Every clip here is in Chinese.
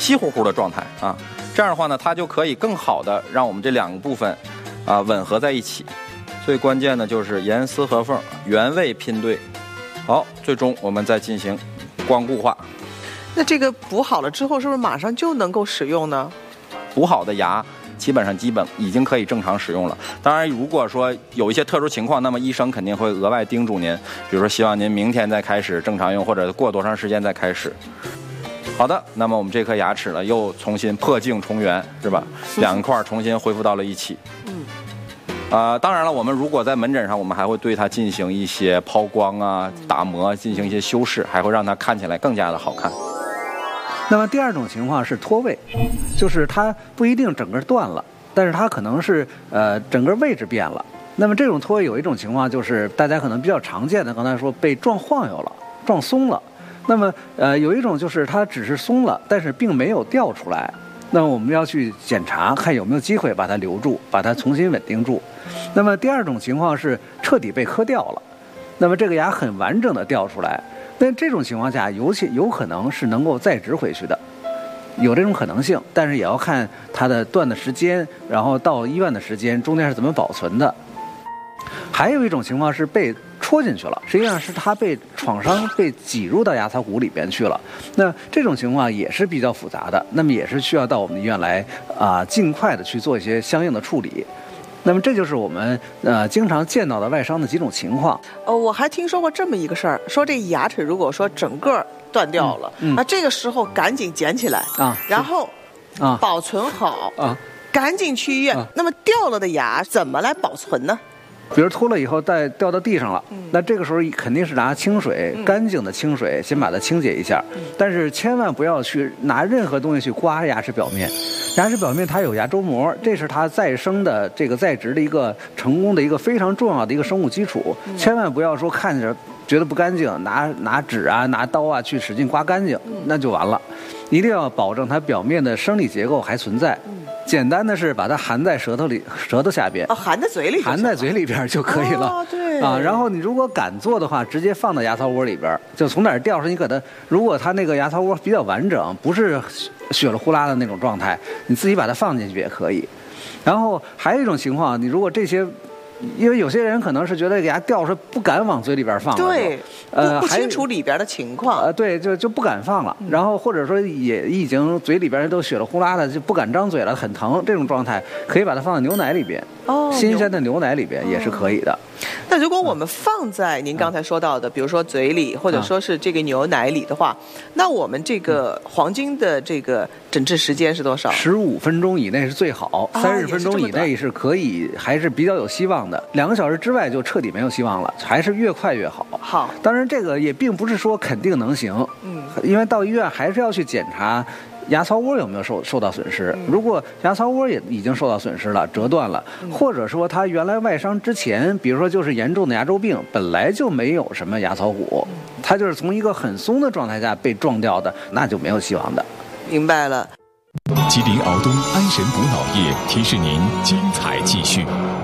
稀乎乎的状态啊。这样的话呢，它就可以更好的让我们这两个部分吻合在一起。最关键的就是严丝合缝，原位拼对。好，最终我们再进行光固化。 那这个补好了之后，是不是马上就能够使用呢？ 补好的牙基本已经可以正常使用了。当然，如果说有一些特殊情况，那么医生肯定会额外叮嘱您，比如说希望您明天再开始正常用，或者过多长时间再开始。好的，那么我们这颗牙齿呢，又重新破镜重圆，是吧？两块重新恢复到了一起。当然了，我们如果在门诊上，我们还会对它进行一些抛光啊、打磨，进行一些修饰，还会让它看起来更加的好看。 那么第二种情况是脱位，就是它不一定整个断了，但是它可能是整个位置变了。那么这种脱位有一种情况就是大家可能比较常见的，刚才说被撞晃悠了、撞松了。那么有一种就是它只是松了，但是并没有掉出来。那么我们要去检查，看有没有机会把它留住，把它重新稳定住。那么第二种情况是彻底被磕掉了，那么这个牙很完整的掉出来。但这种情况下，有可能是能够再植回去的，有这种可能性，但是也要看它的断的时间，然后到医院的时间，中间是怎么保存的。还有一种情况是被戳进去了，实际上是它被创伤被挤入到牙槽骨里边去了。那这种情况也是比较复杂的，那么也是需要到我们医院来尽快的去做一些相应的处理。那么这就是我们经常见到的外伤的几种情况。 我还听说过这么一个事儿，说这牙齿如果说整个断掉了，那这个时候赶紧捡起来然后保存好赶紧去医院。那么掉了的牙怎么来保存呢？ 比如脱了以后再掉到地上了，那这个时候肯定是拿清水，干净的清水先把它清洁一下，但是千万不要去拿任何东西去刮牙齿表面。牙齿表面它有牙周膜，这是它再生的这个再植的一个成功的一个非常重要的一个生物基础，千万不要说看着觉得不干净，拿纸啊拿刀啊去使劲刮干净，那就完了。一定要保证它表面的生理结构还存在。简单的是把它含在舌头下边， 含在嘴里， 含在嘴里边就可以了。 对然后你如果敢做的话，直接放到牙槽窝里边，就从哪儿掉上，你给它，如果它那个牙槽窝比较完整，不是血了呼啦的那种状态，你自己把它放进去也可以。然后还有一种情况，你如果这些，因为有些人可能是觉得这个牙掉出来不敢往嘴里边放了， 对，不清楚里边的情况， 对，就不敢放了。然后或者说也已经嘴里边都血了呼啦的，就不敢张嘴了，很疼，这种状态可以把它放在牛奶里边，新鲜的牛奶里边也是可以的。 那如果我们放在您刚才说到的，比如说嘴里，或者说是这个牛奶里的话，那我们这个黄金的这个诊治时间是多少 ？15分钟以内是最好，30分钟以内是可以，还是比较有希望的。2个小时之外就彻底没有希望了，还是越快越好。 好， 当然这个也并不是说肯定能行，因为到医院还是要去检查牙槽窝有没有受到损失。如果牙槽窝也已经受到损失了，折断了，或者说它原来外伤之前，比如说就是严重的牙周病，本来就没有什么牙槽骨，它就是从一个很松的状态下被撞掉的，那就没有希望的。 明白了。 吉林敖东安神补脑液提示您精彩继续。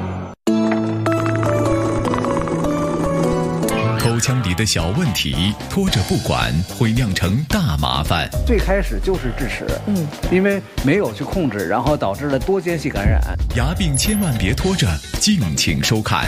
口腔里的小问题拖着不管，会酿成大麻烦。 最开始就是智齿，因为没有去控制，然后导致了多间隙感染。 牙病千万别拖着，敬请收看。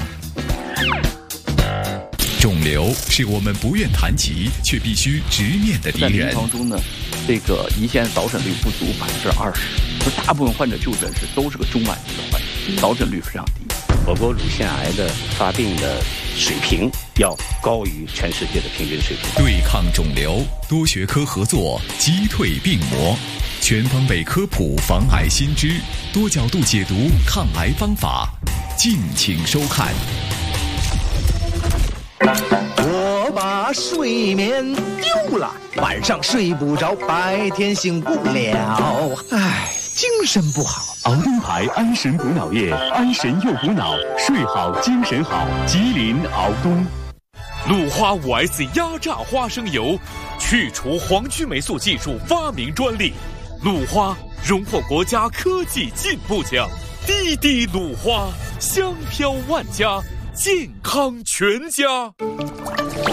肿瘤是我们不愿谈及却必须直面的敌人。 在临床中呢，这个胰腺导诊率不足20%，就大部分患者就诊时都是个中晚期的患者，导诊率非常低。 我国乳腺癌的发病的水平要高于全世界的平均水平。 对抗肿瘤，多学科合作，击退病魔，全方位科普防癌新知，多角度解读抗癌方法，敬请收看。 我把睡眠丢了，晚上睡不着，白天醒不了，精神不好。 敖东牌安神补脑液，安神又补脑，睡好精神好。吉林敖东。 鲁花5S 压榨花生油，去除黄曲霉素技术发明专利。鲁花荣获国家科技进步奖，滴滴鲁花，香飘万家，健康全家。